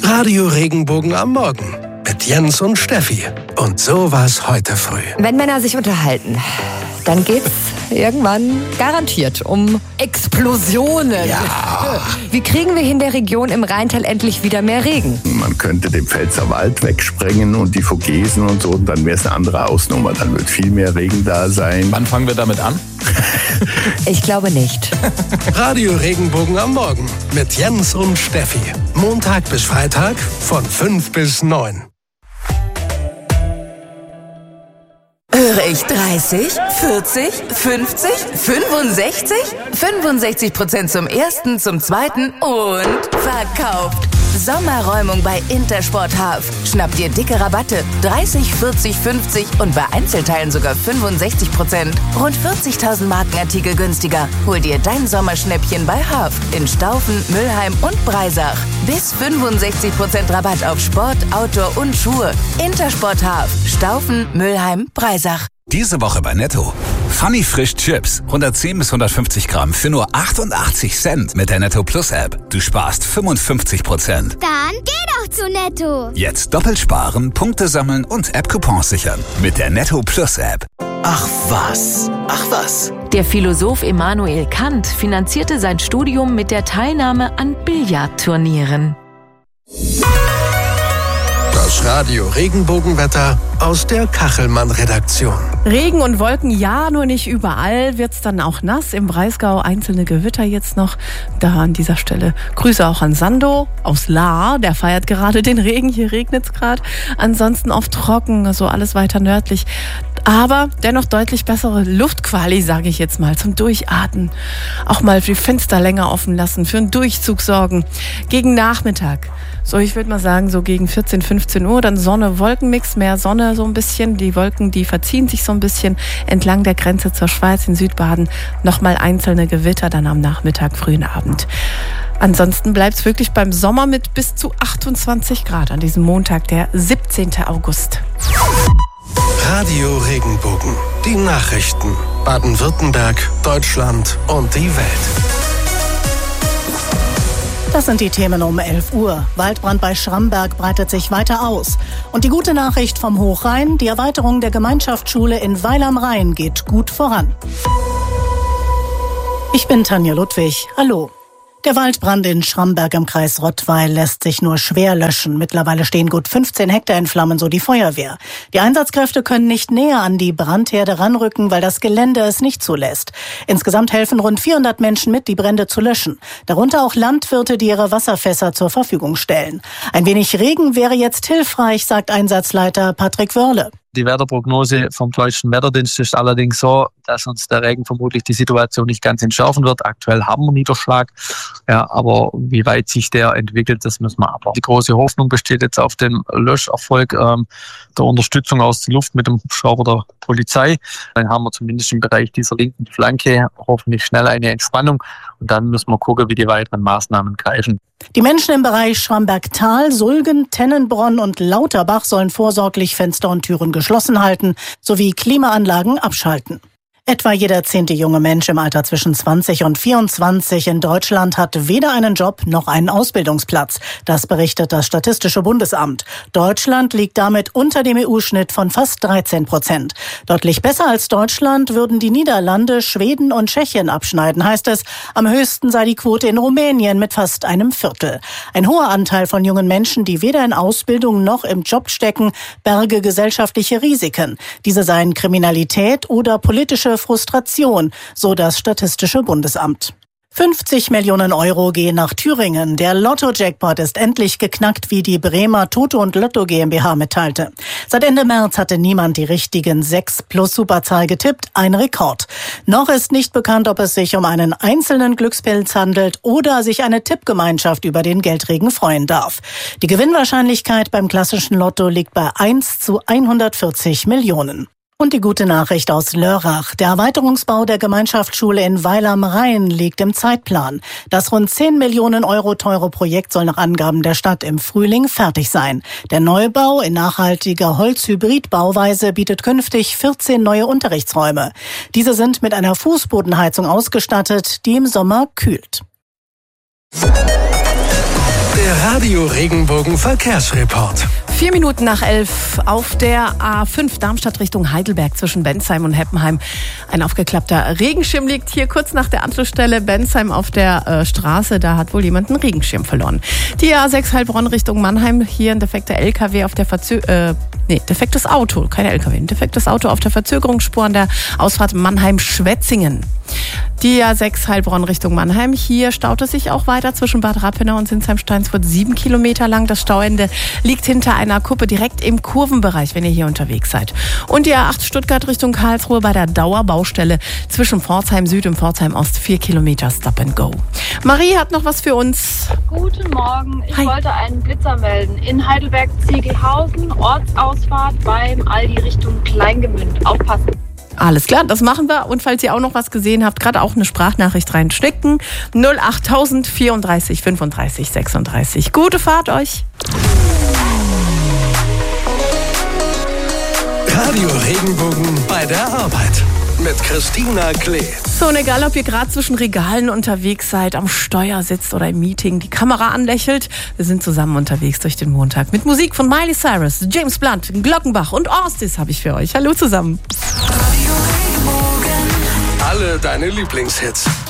Radio Regenbogen am Morgen mit Jens und Steffi. Und so war's heute früh. Wenn Männer sich unterhalten, dann geht's irgendwann garantiert um Explosionen. Ja. Wie kriegen wir in der Region im Rheintal endlich wieder mehr Regen? Man könnte den Pfälzerwald wegsprengen und die Vogesen und so, und dann wäre es eine andere Hausnummer. Dann wird viel mehr Regen da sein. Wann fangen wir damit an? Ich glaube nicht. Radio Regenbogen am Morgen mit Jens und Steffi. Montag bis Freitag von 5 bis 9. Höre ich 30, 40, 50, 65? 65% zum ersten, zum zweiten und verkauft. Sommerräumung bei Intersport Half. Schnapp dir dicke Rabatte. 30, 40, 50 und bei Einzelteilen sogar 65%. Rund 40.000 Markenartikel günstiger. Hol dir dein Sommerschnäppchen bei Half in Staufen, Mülheim und Breisach. Bis 65% Rabatt auf Sport, Outdoor und Schuhe. Intersport Half. Staufen, Mülheim, Breisach. Diese Woche bei Netto. Funny Frisch Chips. 110 bis 150 Gramm für nur 88 Cent mit der Netto Plus App. Du sparst 55%. Dann geh doch zu Netto. Jetzt doppelt sparen, Punkte sammeln und App-Coupons sichern. Mit der Netto Plus App. Ach was. Der Philosoph Immanuel Kant finanzierte sein Studium mit der Teilnahme an Billardturnieren. Das Radio Regenbogenwetter aus der Kachelmann-Redaktion. Regen und Wolken, ja, nur nicht überall. Wird's dann auch nass. Im Breisgau einzelne Gewitter jetzt noch. Da an dieser Stelle Grüße auch an Sando aus Lahr. Der feiert gerade den Regen. Hier regnet's gerade. Ansonsten oft trocken, also alles weiter nördlich. Aber dennoch deutlich bessere Luftquali, sage ich jetzt mal, zum Durchatmen. Auch mal die Fenster länger offen lassen, für einen Durchzug sorgen. Gegen Nachmittag, so ich würde mal sagen, so gegen 14, 15 Uhr, dann Sonne-Wolkenmix, mehr Sonne so ein bisschen. Die Wolken, die verziehen sich so ein bisschen entlang der Grenze zur Schweiz in Südbaden. Nochmal einzelne Gewitter dann am Nachmittag, frühen Abend. Ansonsten bleibt's wirklich beim Sommer mit bis zu 28 Grad an diesem Montag, der 17. August. Radio Regenbogen. Die Nachrichten. Baden-Württemberg, Deutschland und die Welt. Das sind die Themen um 11 Uhr. Waldbrand bei Schramberg breitet sich weiter aus. Und die gute Nachricht vom Hochrhein, die Erweiterung der Gemeinschaftsschule in Weil am Rhein geht gut voran. Ich bin Tanja Ludwig. Hallo. Der Waldbrand in Schramberg im Kreis Rottweil lässt sich nur schwer löschen. Mittlerweile stehen gut 15 Hektar in Flammen, so die Feuerwehr. Die Einsatzkräfte können nicht näher an die Brandherde ranrücken, weil das Gelände es nicht zulässt. Insgesamt helfen rund 400 Menschen mit, die Brände zu löschen. Darunter auch Landwirte, die ihre Wasserfässer zur Verfügung stellen. Ein wenig Regen wäre jetzt hilfreich, sagt Einsatzleiter Patrick Wörle. Die Wetterprognose vom Deutschen Wetterdienst ist allerdings so, dass uns der Regen vermutlich die Situation nicht ganz entschärfen wird. Aktuell haben wir Niederschlag, ja, aber wie weit sich der entwickelt, das müssen wir abwarten. Die große Hoffnung besteht jetzt auf den Löscherfolg der Unterstützung aus der Luft mit dem Hubschrauber der Polizei. Dann haben wir zumindest im Bereich dieser linken Flanke hoffentlich schnell eine Entspannung und dann müssen wir gucken, wie die weiteren Maßnahmen greifen. Die Menschen im Bereich Schramberg-Tal, Sulgen, Tennenbronn und Lauterbach sollen vorsorglich Fenster und Türen geschlossen halten sowie Klimaanlagen abschalten. Etwa jeder 10. junge Mensch im Alter zwischen 20 und 24 in Deutschland hat weder einen Job noch einen Ausbildungsplatz. Das berichtet das Statistische Bundesamt. Deutschland liegt damit unter dem EU-Schnitt von fast 13%. Deutlich besser als Deutschland würden die Niederlande, Schweden und Tschechien abschneiden, heißt es. Am höchsten sei die Quote in Rumänien mit fast einem Viertel. Ein hoher Anteil von jungen Menschen, die weder in Ausbildung noch im Job stecken, berge gesellschaftliche Risiken. Diese seien Kriminalität oder politische Frustration, so das Statistische Bundesamt. 50 Millionen Euro gehen nach Thüringen. Der Lotto-Jackpot ist endlich geknackt, wie die Bremer Toto und Lotto GmbH mitteilte. Seit Ende März hatte niemand die richtigen 6 plus Superzahl getippt, ein Rekord. Noch ist nicht bekannt, ob es sich um einen einzelnen Glückspilz handelt oder sich eine Tippgemeinschaft über den Geldregen freuen darf. Die Gewinnwahrscheinlichkeit beim klassischen Lotto liegt bei 1 zu 140 Millionen. Und die gute Nachricht aus Lörrach. Der Erweiterungsbau der Gemeinschaftsschule in Weil am Rhein liegt im Zeitplan. Das rund 10 Millionen Euro teure Projekt soll nach Angaben der Stadt im Frühling fertig sein. Der Neubau in nachhaltiger Holz-Hybrid-Bauweise bietet künftig 14 neue Unterrichtsräume. Diese sind mit einer Fußbodenheizung ausgestattet, die im Sommer kühlt. Der Radio Regenbogen Verkehrsreport. 4 Minuten nach 11 auf der A5 Darmstadt Richtung Heidelberg zwischen Bensheim und Heppenheim. Ein aufgeklappter Regenschirm liegt hier kurz nach der Anschlussstelle Bensheim auf der Straße. Da hat wohl jemand einen Regenschirm verloren. Die A6 Heilbronn Richtung Mannheim. Hier ein defekter LKW auf der defektes Auto, kein LKW, ein defektes Auto auf der Verzögerungsspur an der Ausfahrt Mannheim-Schwetzingen. Die A6 Heilbronn Richtung Mannheim. Hier staut es sich auch weiter zwischen Bad Rappenau und Sinsheim-Steinsfurt 7 Kilometer lang. Das Stauende liegt hinter einer Kuppe direkt im Kurvenbereich, wenn ihr hier unterwegs seid. Und die A8 Stuttgart Richtung Karlsruhe bei der Dauerbaustelle zwischen Pforzheim Süd und Pforzheim Ost 4 Kilometer Stop and Go. Marie hat noch was für uns. Guten Morgen. Ich wollte einen Blitzer melden. In Heidelberg-Ziegelhausen, Ortsausfahrt beim Aldi Richtung Kleingemünd. Aufpassen. Alles klar, das machen wir. Und falls ihr auch noch was gesehen habt, gerade auch eine Sprachnachricht reinstecken. 08000 34 35 36. Gute Fahrt euch. Radio Regenbogen bei der Arbeit. Mit Christina Klee. So, und egal, ob ihr gerade zwischen Regalen unterwegs seid, am Steuer sitzt oder im Meeting die Kamera anlächelt, wir sind zusammen unterwegs durch den Montag. Mit Musik von Miley Cyrus, James Blunt, Glockenbach und Orstis habe ich für euch. Hallo zusammen. Alle deine Lieblingshits.